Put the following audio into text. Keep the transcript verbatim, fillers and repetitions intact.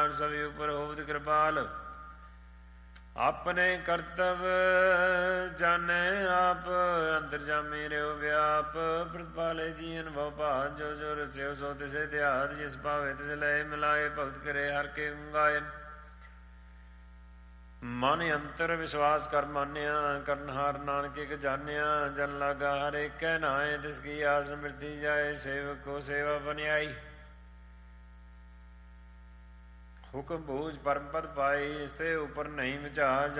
ਜਾਣ ਸਭੀ ਉਪਰ ਹੋਵਤ ਕਿਰਪਾਲ। ਆਪਣੇ ਕਰਤਵ ਜਾਣੈ ਆਪ ਅੰਤਰਜਾਮੀ ਰਿਓ ਵਿਆਪ। ਪ੍ਰਤਪਾਲੇ ਜੀ ਅਨੁਭਵ ਭਾਜ ਜੋ ਜੋ ਰਸਿਓ ਸੋ ਤਿਸੇ ਧਿਆਤ। ਜਿਸ ਭਾਵੇ ਤਿਸ ਲਏ ਮਿਲਾਏ ਭਗਤ ਕਰੇ ਹਰ ਕੇ ਗਾਇਨ। ਮਨ ਅੰਤਰ ਵਿਸ਼ਵਾਸ ਕਰ ਮਾਨਿਆ ਕਰਨਹਾਰ ਨਾਨਕ ਇਕ ਜਾਣਿਆ। ਜਨ ਲਾਗਾ ਹਰ ਏਕੈ ਨਾਏ ਤਿਸ ਕੀ ਆਸ ਨ ਮਿਰਤੀ ਜਾਏ। ਸੇਵਕ ਕੋ ਸੇਵਾ ਬਨਿਆਈ ਹੁਕਮ ਬੂਝ ਪਰਮ ਪਦ ਪਾਈ। ਇਸ ਤੇ ਉਪਰ ਨਹੀਂ ਵਿਚਾਰ